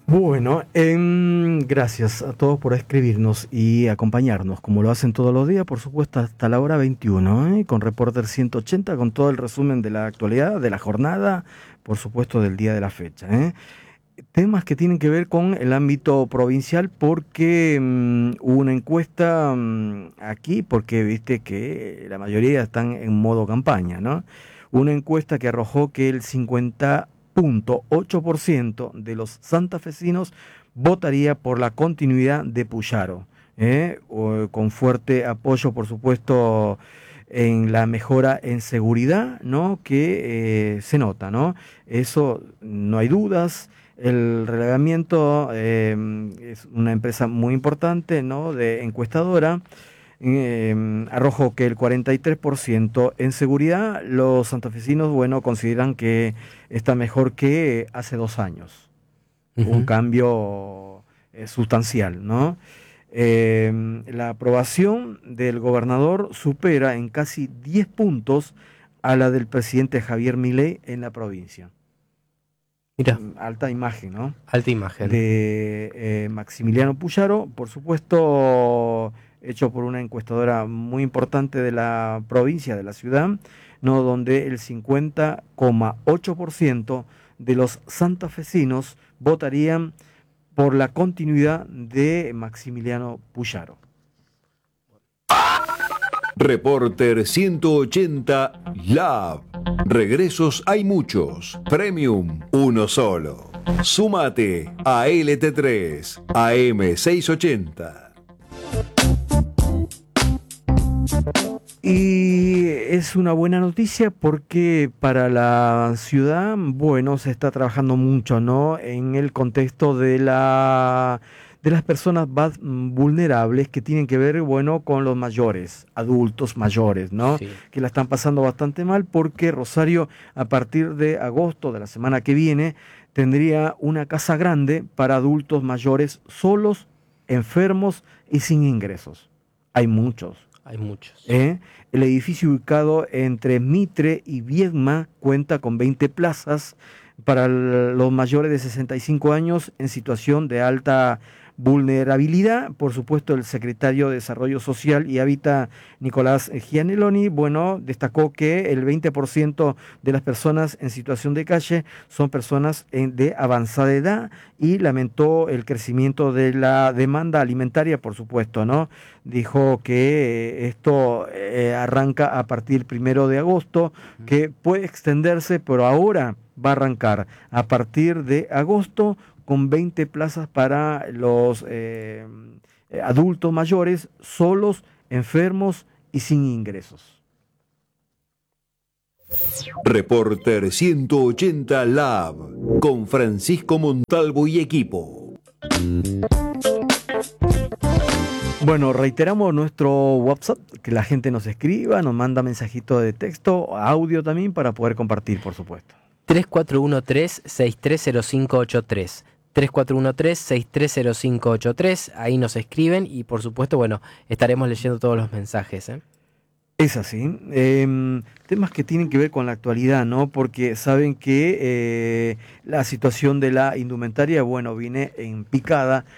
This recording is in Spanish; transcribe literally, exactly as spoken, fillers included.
Bueno, em, gracias a todos por escribirnos y acompañarnos, como lo hacen todos los días, por supuesto, hasta la hora veintiuno, ¿eh? Con Reporter ciento ochenta, con todo el resumen de la actualidad, de la jornada, por supuesto, del día de la fecha, ¿eh? Temas que tienen que ver con el ámbito provincial, porque mm, hubo una encuesta mm, aquí, porque viste que la mayoría están en modo campaña, ¿no? Una encuesta que arrojó que el cincuenta punto ocho por ciento de los santafesinos votaría por la continuidad de Puyaro, ¿eh? O, con fuerte apoyo, por supuesto, en la mejora en seguridad, ¿no? Que eh, se nota, ¿no? Eso no hay dudas. El relevamiento eh, es una empresa muy importante, ¿no? De encuestadora. Eh, arrojó que el cuarenta y tres por ciento en seguridad, los santafesinos, bueno, consideran que está mejor que hace dos años. Un Ujú. cambio eh, sustancial, ¿no? Eh, la aprobación del gobernador supera en casi diez puntos a la del presidente Javier Milei en la provincia. Mira, Mm, Alta imagen, ¿no? alta imagen. De eh, Maximiliano Puyaro, por supuesto, hecho por una encuestadora muy importante de la provincia, de la ciudad, ¿no? Donde el cincuenta coma ocho por ciento de los santafesinos votarían por la continuidad de Maximiliano Puyaro. Reporter ciento ochenta Lab. Regresos hay muchos. Premium, uno solo. Súmate a L T tres, A M seiscientos ochenta. Y es una buena noticia porque para la ciudad, bueno, se está trabajando mucho, ¿no? En el contexto de la de las personas más vulnerables que tienen que ver, bueno, con los mayores, adultos mayores, ¿no? Sí. Que la están pasando bastante mal porque Rosario, a partir de agosto de la semana que viene, tendría una casa grande para adultos mayores solos, enfermos y sin ingresos. Hay muchos. Hay muchos. ¿eh? El edificio ubicado entre Mitre y Viedma cuenta con veinte plazas para el- los mayores de sesenta y cinco años en situación de alta vulnerabilidad. Por supuesto, el secretario de Desarrollo Social y Hábitat, Nicolás Gianelloni, bueno, destacó que el veinte por ciento de las personas en situación de calle son personas en- de avanzada edad y lamentó el crecimiento de la demanda alimentaria, por supuesto, ¿no? Dijo que eh, esto eh, arranca a partir primero de agosto, que puede extenderse, pero ahora va a arrancar a partir de agosto con veinte plazas para los eh, eh, adultos mayores, solos, enfermos y sin ingresos. Reporter ciento ochenta Lab. Con Francisco Montalvo y equipo. Bueno, reiteramos nuestro WhatsApp, que la gente nos escriba, nos manda mensajito de texto, audio también, para poder compartir, por supuesto. tres cuatro uno tres, seis tres cero cinco ocho tres. tres cuatro uno tres, seis tres cero cinco ocho tres. Ahí nos escriben y por supuesto, bueno, estaremos leyendo todos los mensajes, ¿eh? Es así. Eh, temas que tienen que ver con la actualidad, ¿no? Porque saben que eh, la situación de la indumentaria, bueno, viene en picada